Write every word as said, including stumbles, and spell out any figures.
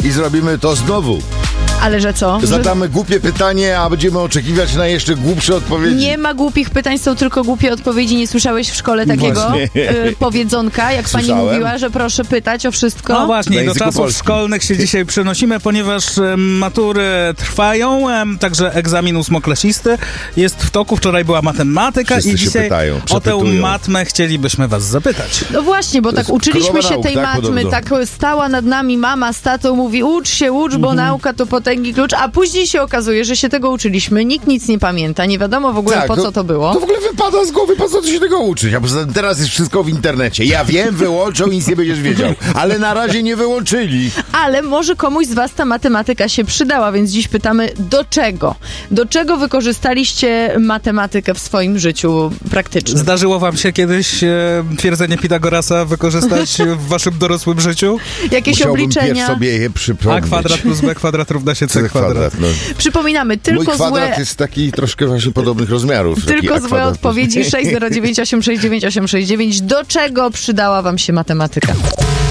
i zrobimy to znowu. Ale że co? Zadamy że... głupie pytanie, a będziemy oczekiwać na jeszcze głupsze odpowiedzi. Nie ma głupich pytań, są tylko głupie odpowiedzi. Nie słyszałeś w szkole takiego y, powiedzonka, jak Słyszałem. pani mówiła, że proszę pytać o wszystko? No właśnie, do czasów polskim. szkolnych się dzisiaj przenosimy, ponieważ um, matury trwają, um, także egzamin ósmoklasisty jest w toku. Wczoraj była matematyka Wszyscy i dzisiaj pytają, o tę matmę chcielibyśmy was zapytać. No właśnie, bo to tak uczyliśmy się nauk, tej tak, matmy, podobno. tak stała nad nami mama z tatą, mówi ucz się, ucz, bo Mhm. nauka to potęgi klucz, a później się okazuje, że się tego uczyliśmy, nikt nic nie pamięta, nie wiadomo w ogóle tak, po no, co to było. To w ogóle wypada z głowy, po co ty się tego uczyć? A poza tym teraz jest wszystko w internecie. Ja wiem, wyłączą i nic nie będziesz wiedział. Ale na razie nie wyłączyli. Ale może komuś z was ta matematyka się przydała, więc dziś pytamy, do czego? Do czego wykorzystaliście matematykę w swoim życiu praktycznym? Zdarzyło wam się kiedyś e, twierdzenie Pitagorasa wykorzystać w waszym dorosłym życiu? Jakieś Musiałbym obliczenia? pierw sobie je A przypomnieć. kwadrat plus b kwadrat równa się c kwadrat. No. Przypominamy, tylko Mój kwadrat złe... jest taki troszkę właśnie podobnych rozmiarów. Tylko taki złe odpowiedzi. sześć zero dziewięć osiem sześć dziewięć osiem sześć dziewięć. Do czego przydała wam się matematyka?